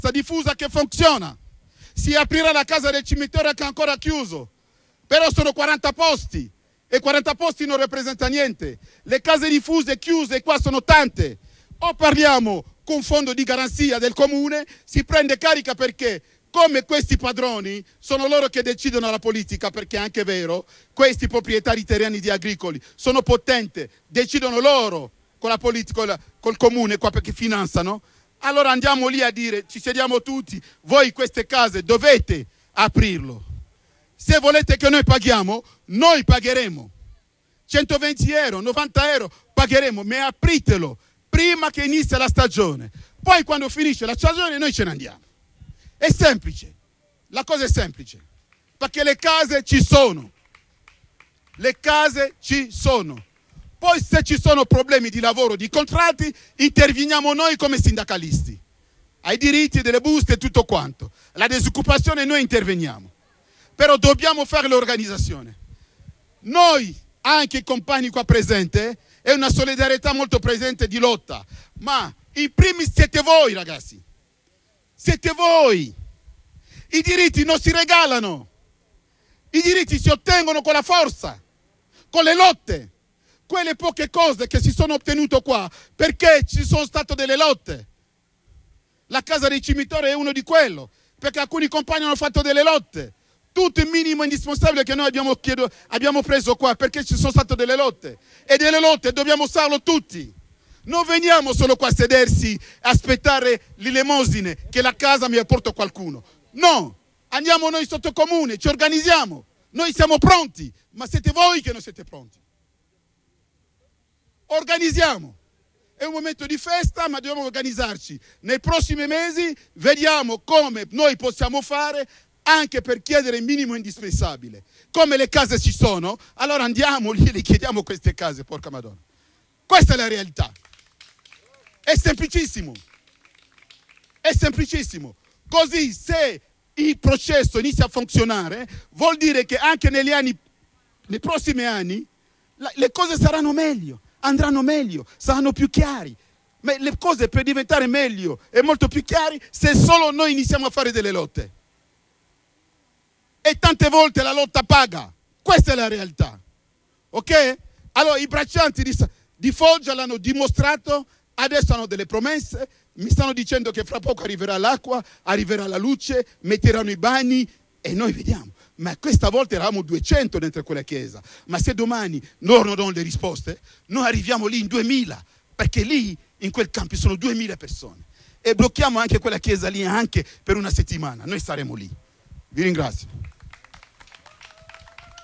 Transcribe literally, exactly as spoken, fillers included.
diffusa che funziona. Si aprirà la casa del cimitero che è ancora chiuso, però sono quaranta posti e quaranta posti non rappresenta niente. Le case diffuse chiuse qua sono tante. O parliamo con fondo di garanzia del comune, si prende carica perché come questi padroni sono loro che decidono la politica, perché è anche vero, questi proprietari terreni di agricoli sono potenti, decidono loro con la politica, col comune qua perché finanziano. Allora andiamo lì a dire, ci sediamo tutti, voi queste case dovete aprirlo. Se volete che noi paghiamo, noi pagheremo. centoventi euro, novanta euro pagheremo, ma apritelo prima che inizia la stagione. Poi quando finisce la stagione noi ce ne andiamo. È semplice, la cosa è semplice, perché le case ci sono. Le case ci sono. Poi se ci sono problemi di lavoro, di contratti, interveniamo noi come sindacalisti. Ai diritti delle buste e tutto quanto. La disoccupazione noi interveniamo. Però dobbiamo fare l'organizzazione. Noi, anche i compagni qua presenti, è una solidarietà molto presente di lotta. Ma i primi siete voi, ragazzi. Siete voi. I diritti non si regalano. I diritti si ottengono con la forza, con le lotte. Quelle poche cose che si sono ottenute qua, perché ci sono state delle lotte. La casa dei cimiteri è uno di quello, perché alcuni compagni hanno fatto delle lotte. Tutto il minimo indispensabile che noi abbiamo, chiedo, abbiamo preso qua, perché ci sono state delle lotte. E delle lotte dobbiamo farlo tutti. Non veniamo solo qua a sedersi, aspettare l'elemosine che la casa mi apporta qualcuno. No, andiamo noi sotto comune, ci organizziamo. Noi siamo pronti, ma siete voi che non siete pronti. Organizziamo. È un momento di festa, ma dobbiamo organizzarci. Nei prossimi mesi vediamo come noi possiamo fare anche per chiedere il minimo indispensabile. Come le case ci sono, allora andiamo lì e le chiediamo queste case, porca Madonna. Questa è la realtà. È semplicissimo. È semplicissimo. Così se il processo inizia a funzionare, vuol dire che anche negli anni, nei prossimi anni, le cose saranno meglio. Andranno meglio, saranno più chiari. Ma le cose per diventare meglio e molto più chiari se solo noi iniziamo a fare delle lotte. E tante volte la lotta paga. Questa è la realtà. Ok? Allora i braccianti di, di Foggia l'hanno dimostrato, adesso hanno delle promesse, mi stanno dicendo che fra poco arriverà l'acqua, arriverà la luce, metteranno i bagni e noi vediamo. Ma questa volta eravamo duecento dentro quella chiesa. Ma se domani loro non danno le risposte, noi arriviamo lì in duemila, perché lì in quel campo sono duemila persone. E blocchiamo anche quella chiesa lì anche per una settimana. Noi saremo lì. Vi ringrazio.